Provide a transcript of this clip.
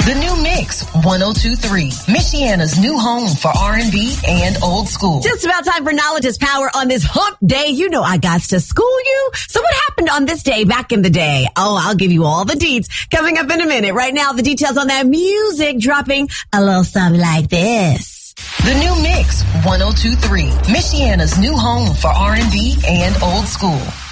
The New Mix 1023, Michiana's new home for R&B and old school. Just about time for Knowledge is Power on this hump day. You know I got to school you. So what happened on this day back in the day? Oh, I'll give you all the deets coming up in a minute. Right now, the details on that music dropping a little something like this. The New Mix 1023, Michiana's new home for R&B and old school.